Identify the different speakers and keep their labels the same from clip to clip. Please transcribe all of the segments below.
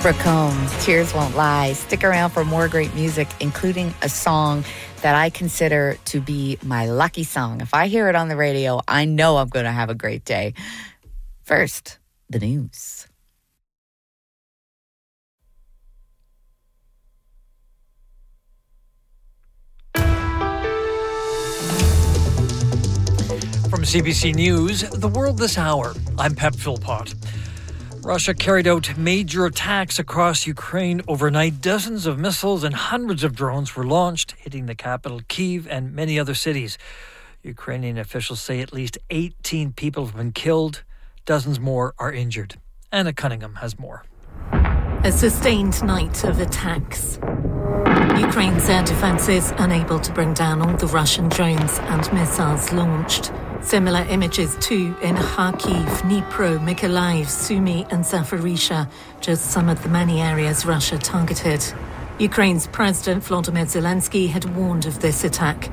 Speaker 1: Brooke Combs, Tears Won't Lie. Stick around for more great music, including a song that I consider to be my lucky song. If I hear it on the radio, I know I'm going to have a great day. First, the news.
Speaker 2: From CBC News, The World This Hour, I'm Pep Philpott. Russia carried out major attacks across Ukraine overnight. Dozens of missiles and hundreds of drones were launched, hitting the capital, Kyiv, and many other cities. Ukrainian officials say at least 18 people have been killed. Dozens more are injured. Anna Cunningham has more.
Speaker 3: A sustained night of attacks. Ukraine's air defences unable to bring down all the Russian drones and missiles launched. Similar images too in Kharkiv, Dnipro, Mykolaiv, Sumy and Zaporizhzhia, just some of the many areas Russia targeted. Ukraine's President Volodymyr Zelensky had warned of this attack.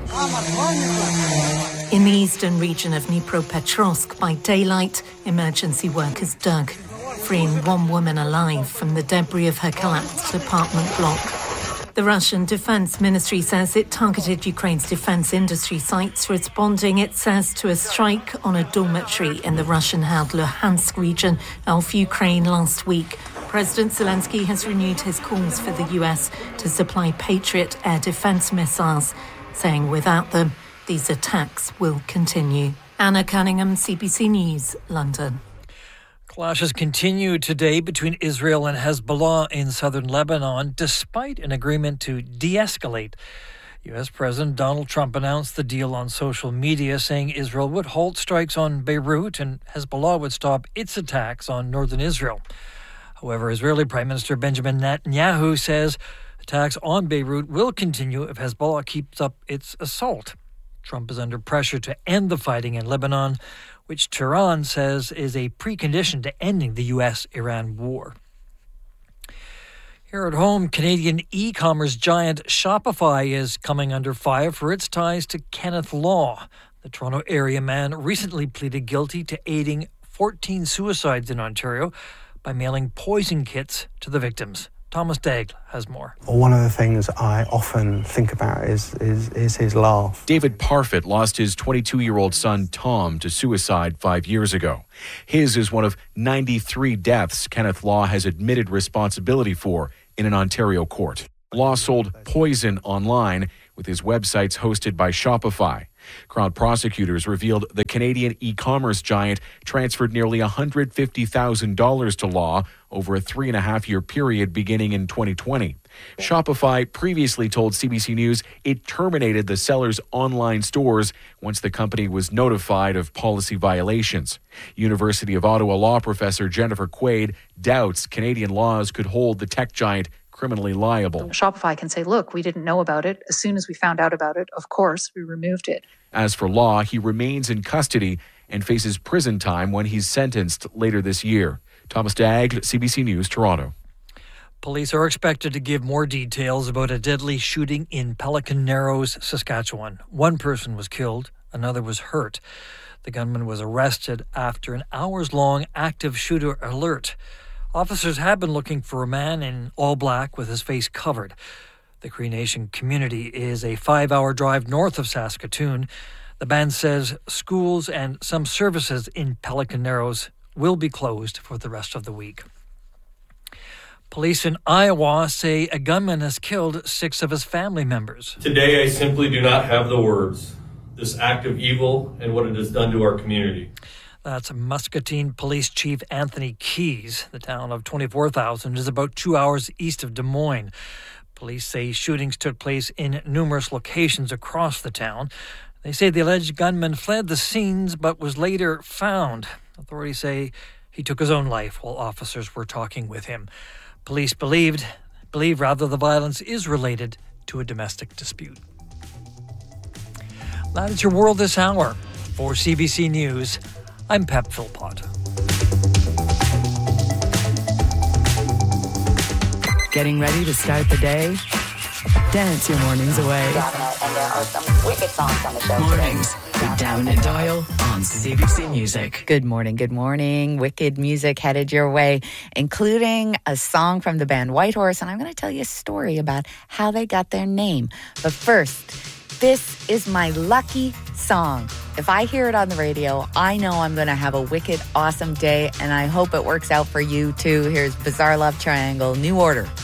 Speaker 3: In the eastern region of Dnipropetrovsk, by daylight, emergency workers dug, freeing one woman alive from the debris of her collapsed apartment block. The Russian Defense Ministry says it targeted Ukraine's defense industry sites, responding, it says, to a strike on a dormitory in the Russian-held Luhansk region of Ukraine last week. President Zelensky has renewed his calls for the US to supply Patriot air defense missiles, saying without them, these attacks will continue. Anna Cunningham, CBC News, London.
Speaker 2: Clashes continue today between Israel and Hezbollah in southern Lebanon, despite an agreement to de-escalate. U.S. President Donald Trump announced the deal on social media, saying Israel would halt strikes on Beirut and Hezbollah would stop its attacks on northern Israel. However, Israeli Prime Minister Benjamin Netanyahu says attacks on Beirut will continue if Hezbollah keeps up its assault. Trump is under pressure to end the fighting in Lebanon, which Tehran says is a precondition to ending the U.S.-Iran war. Here at home, Canadian e-commerce giant Shopify is coming under fire for its ties to Kenneth Law. The Toronto area man recently pleaded guilty to aiding 14 suicides in Ontario by mailing poison kits to the victims. Thomas Daigle has more.
Speaker 4: One of the things I often think about is his laugh.
Speaker 5: David Parfitt lost his 22-year-old son Tom to suicide 5 years ago. His is one of 93 deaths Kenneth Law has admitted responsibility for in an Ontario court. Law sold poison online with his websites hosted by Shopify. Crown prosecutors revealed the Canadian e-commerce giant transferred nearly $150,000 to Law over a 3.5-year period beginning in 2020. Shopify previously told CBC News it terminated the seller's online stores once the company was notified of policy violations. University of Ottawa law professor Jennifer Quaid doubts Canadian laws could hold the tech giant criminally liable.
Speaker 6: Shopify can say, look, we didn't know about it. As soon as we found out about it, of course, we removed it.
Speaker 5: As for Law, he remains in custody and faces prison time when he's sentenced later this year. Thomas Daigle, CBC News, Toronto.
Speaker 2: Police are expected to give more details about a deadly shooting in Pelican Narrows, Saskatchewan. One person was killed, another was hurt. The gunman was arrested after an hours-long active shooter alert. Officers have been looking for a man in all black with his face covered. The Cree Nation community is a 5-hour drive north of Saskatoon. The band says schools and some services in Pelican Narrows will be closed for the rest of the week. Police in Iowa say a gunman has killed 6 of his family members.
Speaker 7: Today, I simply do not have the words. This act of evil and what it has done to our community.
Speaker 2: That's Muscatine Police Chief Anthony Keys. The town of 24,000 is about 2 hours east of Des Moines. Police say shootings took place in numerous locations across the town. They say the alleged gunman fled the scenes but was later found. Authorities say he took his own life while officers were talking with him. Police believe the violence is related to a domestic dispute. That is your World This Hour. For CBC News, I'm Pep Philpott.
Speaker 1: Getting ready to start the day? Dance your mornings away.
Speaker 8: And there are some wicked songs on the show
Speaker 1: Mornings
Speaker 8: today. with Down and Doyle on CBC Music.
Speaker 1: Good morning, good morning. Wicked music headed your way, including a song from the band Whitehorse, and I'm going to tell you a story about how they got their name. But first, this is my lucky song. If I hear it on the radio, I know I'm going to have a wicked, awesome day, and I hope it works out for you too. Here's Bizarre Love Triangle, New Order.